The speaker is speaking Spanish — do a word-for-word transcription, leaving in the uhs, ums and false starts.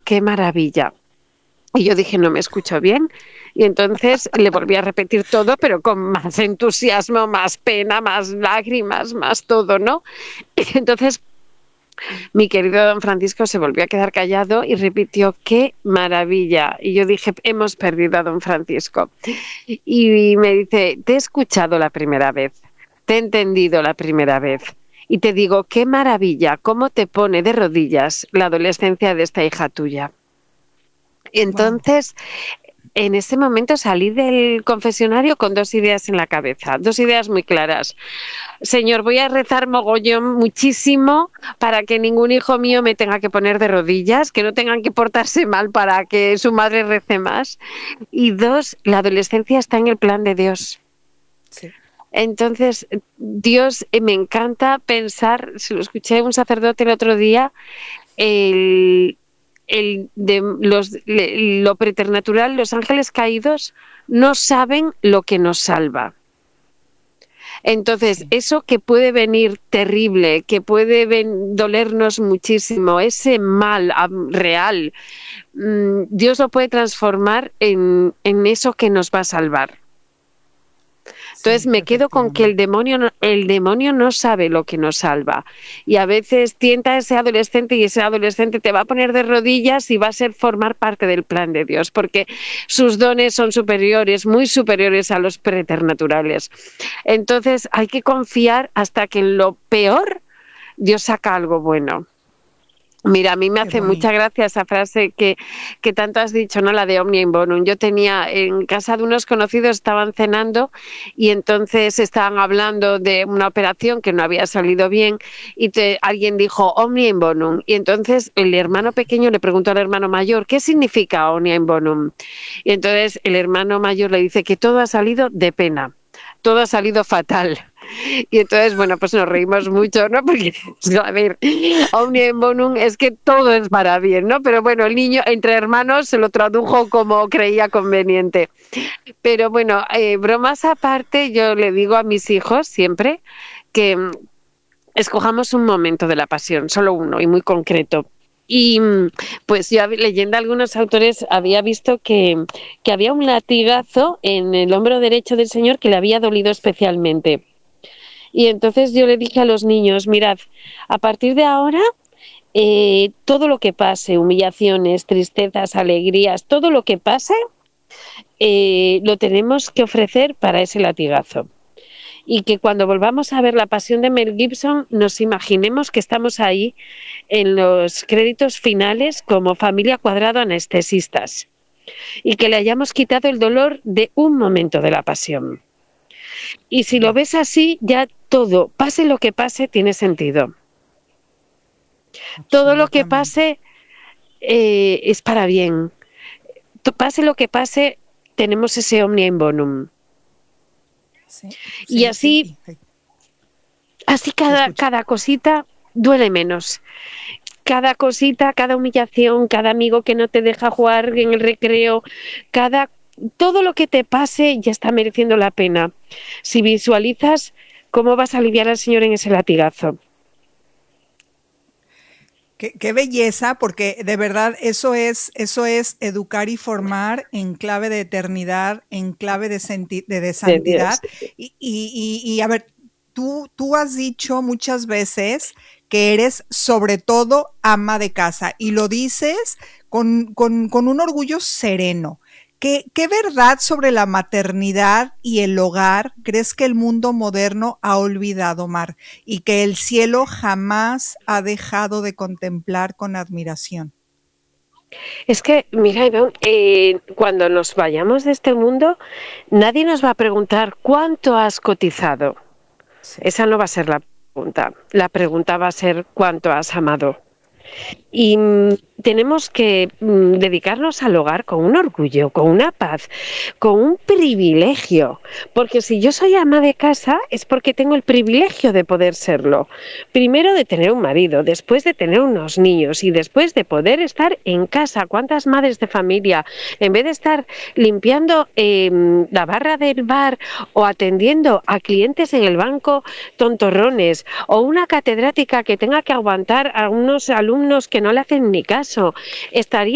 qué maravilla. Y yo dije, no me escucho bien. Y entonces le volví a repetir todo, pero con más entusiasmo, más pena, más lágrimas, más todo, ¿no? Y entonces mi querido don Francisco se volvió a quedar callado y repitió, qué maravilla. Y yo dije, hemos perdido a don Francisco. Y me dice, te he escuchado la primera vez, te he entendido la primera vez. Y te digo, qué maravilla, cómo te pone de rodillas la adolescencia de esta hija tuya. Y Wow. entonces, en ese momento salí del confesionario con dos ideas en la cabeza, dos ideas muy claras. Señor, voy a rezar mogollón muchísimo para que ningún hijo mío me tenga que poner de rodillas, que no tengan que portarse mal para que su madre rece más. Y dos, la adolescencia está en el plan de Dios. Sí. Entonces, Dios, eh, me encanta pensar, se lo escuché a un sacerdote el otro día, el, el de los, le- lo preternatural, los ángeles caídos no saben lo que nos salva. Entonces, Sí. eso que puede venir terrible, que puede ven- dolernos muchísimo, ese mal am, real, mm, Dios lo puede transformar en, en eso que nos va a salvar. Entonces Sí, me quedo con que el efectivamente. demonio, no, el demonio no sabe lo que nos salva y a veces tienta a ese adolescente y ese adolescente te va a poner de rodillas y va a ser formar parte del plan de Dios porque sus dones son superiores, muy superiores a los preternaturales. Entonces hay que confiar hasta que en lo peor Dios saca algo bueno. Mira, a mí me Qué hace mucha bonito. gracia esa frase que, que tanto has dicho, ¿no? La de Omnia in bonum. Yo tenía en casa de unos conocidos, estaban cenando y entonces estaban hablando de una operación que no había salido bien y te- alguien dijo Omnia in bonum. Y entonces el hermano pequeño le preguntó al hermano mayor, ¿qué significa Omnia in bonum? Y entonces el hermano mayor le dice que todo ha salido de pena, todo ha salido fatal. Y entonces, bueno, pues nos reímos mucho, ¿no? Porque, a ver, omnia in bonum es que todo es para bien, ¿no? Pero bueno, el niño entre hermanos se lo tradujo como creía conveniente. Pero bueno, eh, bromas aparte, yo le digo a mis hijos siempre que mm, escojamos un momento de la pasión, solo uno y muy concreto. Y mm, pues yo hab- leyendo algunos autores había visto que, que había un latigazo en el hombro derecho del Señor que le había dolido especialmente. Y entonces yo le dije a los niños, mirad, a partir de ahora, eh, todo lo que pase, humillaciones, tristezas, alegrías, todo lo que pase, eh, lo tenemos que ofrecer para ese latigazo. Y que cuando volvamos a ver La Pasión de Mel Gibson, nos imaginemos que estamos ahí en los créditos finales como familia Cuadrado anestesistas y que le hayamos quitado el dolor de un momento de la pasión. Y si lo Wow. ves así, ya todo, pase lo que pase, tiene sentido. Todo lo que Absolutamente. pase eh, es para bien. T- Pase lo que pase, tenemos ese omnia in bonum. Sí, Y sí, sí. así, y te, así te cada, escucho. cada cosita duele menos. Cada cosita, cada humillación, cada amigo que no te deja jugar en el recreo, cada todo lo que te pase ya está mereciendo la pena. Si visualizas cómo vas a aliviar al Señor en ese latigazo. Qué, qué belleza, porque de verdad eso es, eso es educar y formar en clave de eternidad, en clave de, senti- de, de De santidad. Dios. Y, y, y, y, a ver, tú, tú has dicho muchas veces que eres sobre todo ama de casa y lo dices con, con, con un orgullo sereno. ¿Qué, ¿Qué verdad sobre la maternidad y el hogar crees que el mundo moderno ha olvidado, Mar? Y que el cielo jamás ha dejado de contemplar con admiración. Es que, mira, Iván, eh, cuando nos vayamos de este mundo, nadie nos va a preguntar cuánto has cotizado. Sí. Esa no va a ser la pregunta. La pregunta va a ser cuánto has amado. Y mm, tenemos que mm, dedicarnos al hogar con un orgullo, con una paz, con un privilegio. Porque si yo soy ama de casa es porque tengo el privilegio de poder serlo. Primero de tener un marido, después de tener unos niños y después de poder estar en casa. ¿Cuántas madres de familia, en vez de estar limpiando eh, la barra del bar o atendiendo a clientes en el banco tontorrones, o una catedrática que tenga que aguantar a unos alumnos que no le hacen ni caso, estaría